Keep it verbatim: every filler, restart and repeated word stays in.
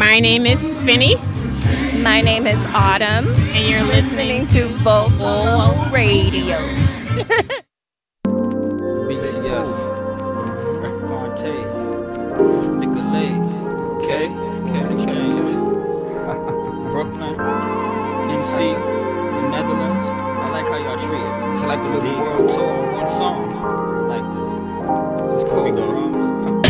My name is Finny. My name is Autumn. And you're listening, listening to Vocal Radio. B C S, Fonte, Nicolay, K, K Exchange, Brooklyn, M C, the Netherlands. I like how y'all treat it. It's like a little world tour, one song like this. This is cool. We go.